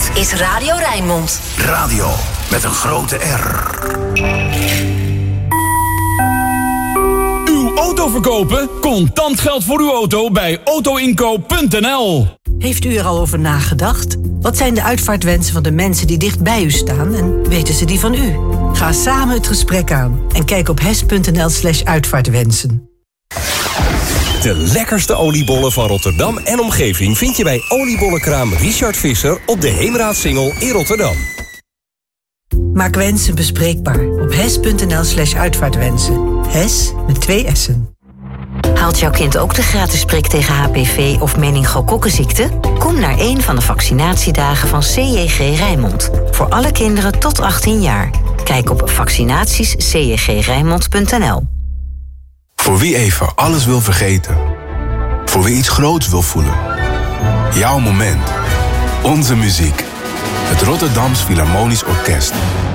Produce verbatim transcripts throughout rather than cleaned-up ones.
Dit is Radio Rijnmond. Radio met een grote R. Uw auto verkopen? Contant geld voor uw auto bij autoinkoop punt n l. Heeft u er al over nagedacht? Wat zijn de uitvaartwensen van de mensen die dicht bij u staan en weten ze die van u? Ga samen het gesprek aan en kijk op hes punt n l slash uitvaartwensen. De lekkerste oliebollen van Rotterdam en omgeving vind je bij oliebollenkraam Richard Visser op de Heemraadsingel in Rotterdam. Maak wensen bespreekbaar op hes punt n l slash uitvaartwensen. Hes met twee S'en. Haalt jouw kind ook de gratis prik tegen H P V of meningokokkenziekte? Kom naar een van de vaccinatiedagen van C J G Rijnmond. Voor alle kinderen tot achttien jaar. Kijk op vaccinaties c j g rijnmond punt n l. Voor wie even alles wil vergeten. Voor wie iets groots wil voelen. Jouw moment. Onze muziek. Het Rotterdams Philharmonisch Orkest.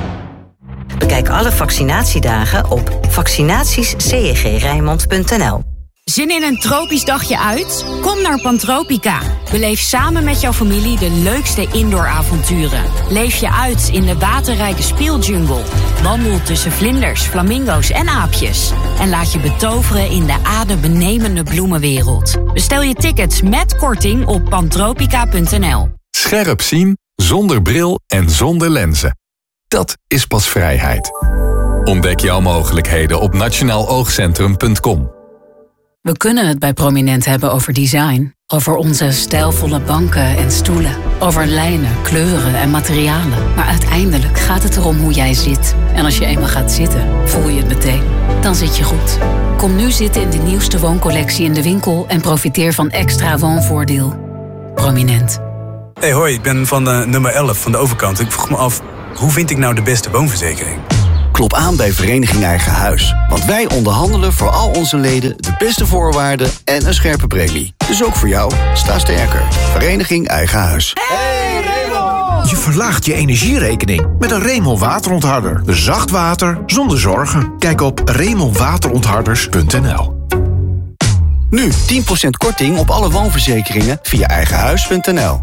Bekijk alle vaccinatiedagen op vaccinaties c j g rijnmond punt n l. Zin in een tropisch dagje uit? Kom naar Pantropica. Beleef samen met jouw familie de leukste indooravonturen. Leef je uit in de waterrijke speeljungle. Wandel tussen vlinders, flamingo's en aapjes. En laat je betoveren in de adembenemende bloemenwereld. Bestel je tickets met korting op pantropica punt n l. Scherp zien, zonder bril en zonder lenzen. Dat is pas vrijheid. Ontdek jouw mogelijkheden op nationaal oogcentrum punt com. We kunnen het bij Prominent hebben over design. Over onze stijlvolle banken en stoelen. Over lijnen, kleuren en materialen. Maar uiteindelijk gaat het erom hoe jij zit. En als je eenmaal gaat zitten, voel je het meteen. Dan zit je goed. Kom nu zitten in de nieuwste wooncollectie in de winkel... en profiteer van extra woonvoordeel. Prominent. Hey, hoi, ik ben van de nummer elf van de overkant. Ik vroeg me af, hoe vind ik nou de beste woonverzekering? Klop aan bij Vereniging Eigen Huis. Want wij onderhandelen voor al onze leden de beste voorwaarden en een scherpe premie. Dus ook voor jou, sta sterker. Vereniging Eigen Huis. Hey Raymond! Je verlaagt je energierekening met een Raymond waterontharder. Zacht water zonder zorgen. Kijk op raymond waterontharders punt n l. Nu tien procent korting op alle woonverzekeringen via eigenhuis punt n l.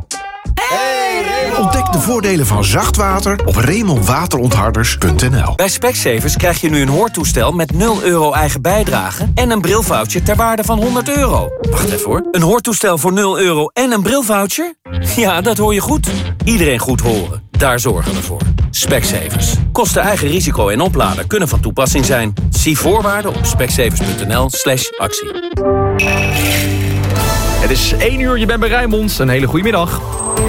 Ontdek de voordelen van zacht water op raymond waterontharders punt n l. Bij Specsavers krijg je nu een hoortoestel met nul euro eigen bijdrage... en een brilvoucher ter waarde van honderd euro. Wacht even hoor. Een hoortoestel voor nul euro en een brilvoucher? Ja, dat hoor je goed. Iedereen goed horen. Daar zorgen we voor. Specsavers. Kosten eigen risico en opladen kunnen van toepassing zijn. Zie voorwaarden op specsavers punt n l slash actie. Het is één uur, je bent bij Rijnmond. Een hele goede middag.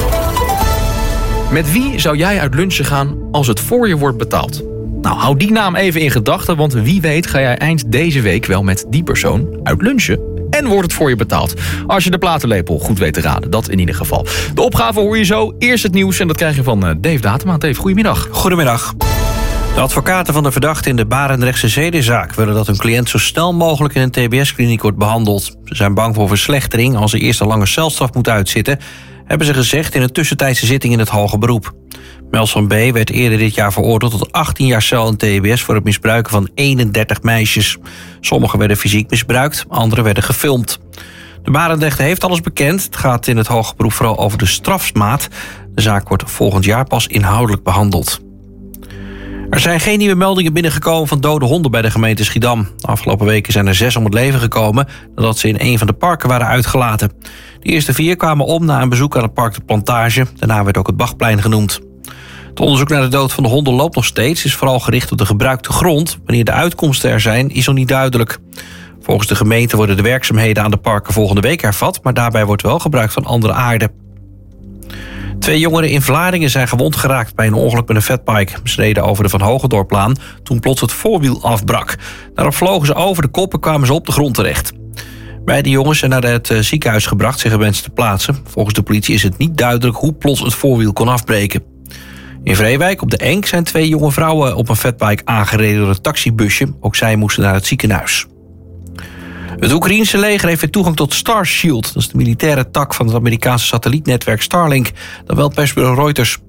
Met wie zou jij uit lunchen gaan als het voor je wordt betaald? Nou, hou die naam even in gedachten, want wie weet ga jij eind deze week wel met die persoon uit lunchen. En wordt het voor je betaald. Als je de platenlepel goed weet te raden, dat in ieder geval. De opgave hoor je zo. Eerst het nieuws en dat krijg je van Dave Datema. Dave, goedemiddag. Goedemiddag. De advocaten van de verdachte in de Barendrechtse zedenzaak willen dat hun cliënt zo snel mogelijk in een T B S-kliniek wordt behandeld. Ze zijn bang voor verslechtering als hij eerst een lange celstraf moet uitzitten, hebben ze gezegd in een tussentijdse zitting in het hoger beroep. Melson B. werd eerder dit jaar veroordeeld tot achttien jaar cel en T B S voor het misbruiken van eenendertig meisjes. Sommigen werden fysiek misbruikt, anderen werden gefilmd. De Barendrechter heeft alles bekend. Het gaat in het hoger beroep vooral over de strafmaat. De zaak wordt volgend jaar pas inhoudelijk behandeld. Er zijn geen nieuwe meldingen binnengekomen van dode honden bij de gemeente Schiedam. De afgelopen weken zijn er zes om het leven gekomen nadat ze in een van de parken waren uitgelaten. De eerste vier kwamen om na een bezoek aan het park de Plantage. Daarna werd ook het Bachplein genoemd. Het onderzoek naar de dood van de honden loopt nog steeds. Is vooral gericht op de gebruikte grond. Wanneer de uitkomsten er zijn, is nog niet duidelijk. Volgens de gemeente worden de werkzaamheden aan de parken volgende week hervat, maar daarbij wordt wel gebruik van andere aarde. Twee jongeren in Vlaardingen zijn gewond geraakt bij een ongeluk met een fatbike. Ze reden over de Van Hogendorplaan toen plots het voorwiel afbrak. Daarop vlogen ze over de kop en kwamen ze op de grond terecht. Beide jongens zijn naar het ziekenhuis gebracht, zich wensen te plaatsen. Volgens de politie is het niet duidelijk hoe plots het voorwiel kon afbreken. In Vreewijk op de Enk zijn twee jonge vrouwen op een fatbike aangereden door een taxibusje. Ook zij moesten naar het ziekenhuis. Het Oekraïense leger heeft weer toegang tot Starshield. Dat is de militaire tak van het Amerikaanse satellietnetwerk Starlink. Dat meldt persbureau Reuters.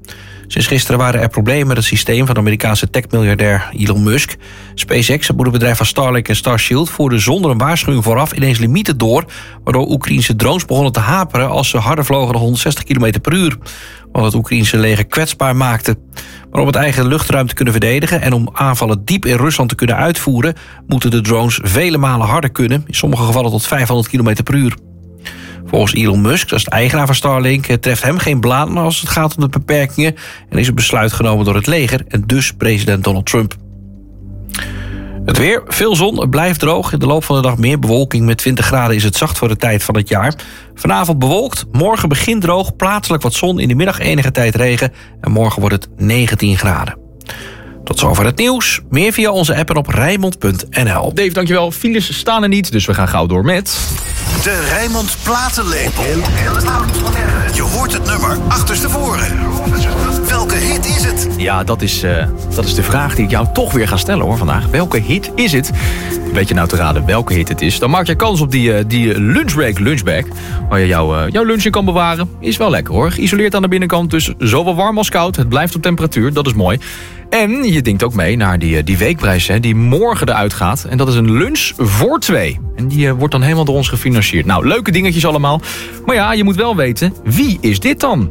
Sinds gisteren waren er problemen met het systeem van de Amerikaanse techmiljardair Elon Musk. SpaceX, het moederbedrijf van Starlink en Starshield, voerde zonder een waarschuwing vooraf ineens limieten door, waardoor Oekraïense drones begonnen te haperen als ze harder vlogen dan honderdzestig kilometer per uur. Wat het Oekraïense leger kwetsbaar maakte. Maar om het eigen luchtruim te kunnen verdedigen en om aanvallen diep in Rusland te kunnen uitvoeren, moeten de drones vele malen harder kunnen, in sommige gevallen tot vijfhonderd kilometer per uur. Volgens Elon Musk, dat is de eigenaar van Starlink, treft hem geen bladen als het gaat om de beperkingen en is het besluit genomen door het leger en dus president Donald Trump. Het weer, veel zon, het blijft droog. In de loop van de dag meer bewolking. Met twintig graden is het zacht voor de tijd van het jaar. Vanavond bewolkt, morgen begint droog, plaatselijk wat zon, in de middag enige tijd regen en morgen wordt het negentien graden. Tot zover het nieuws. Meer via onze app en op Rijnmond punt n l. Dave, dankjewel. Files staan er niet, dus we gaan gauw door met... De Rijnmond Platenlepel. Je hoort het nummer achterstevoren. Welke hit is het? Ja, dat is, uh, dat is de vraag die ik jou toch weer ga stellen hoor vandaag. Welke hit is het? Weet je nou te raden welke hit het is? Dan maak je kans op die, uh, die lunchbreak lunchbag. Waar je jou, uh, jouw lunch in kan bewaren. Is wel lekker hoor. Geïsoleerd aan de binnenkant, dus zowel warm als koud. Het blijft op temperatuur, dat is mooi. En je denkt ook mee naar die, die weekprijs hè, die morgen eruit gaat. En dat is een lunch voor twee. En die uh, wordt dan helemaal door ons gefinancierd. Nou, leuke dingetjes allemaal. Maar ja, je moet wel weten, wie is dit dan?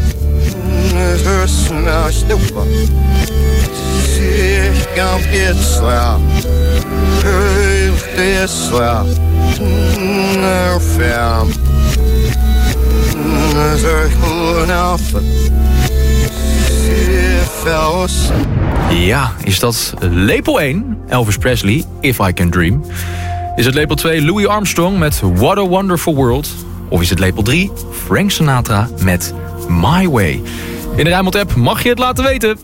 Ja, is dat lepel één, Elvis Presley, If I Can Dream? Is het lepel twee, Louis Armstrong met What a Wonderful World? Of is het lepel drie, Frank Sinatra met My Way? In de Rijnmond app mag je het laten weten.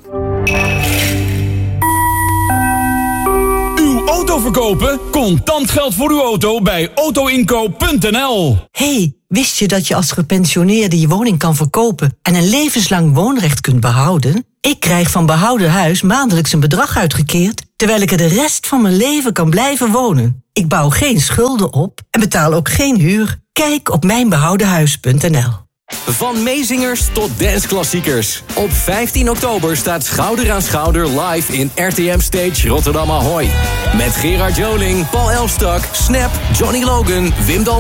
Uw auto verkopen? Contant geld voor uw auto bij auto inco punt n l. Hey, wist je dat je als gepensioneerde je woning kan verkopen en een levenslang woonrecht kunt behouden? Ik krijg van Behouden Huis maandelijks een bedrag uitgekeerd, terwijl ik er de rest van mijn leven kan blijven wonen. Ik bouw geen schulden op en betaal ook geen huur. Kijk op mijn behouden huis punt n l. Van meezingers tot danceklassiekers. Op vijftien oktober staat Schouder aan Schouder live in R T M Stage Rotterdam Ahoy. Met Gerard Joling, Paul Elstak, Snap, Johnny Logan, Wim Dan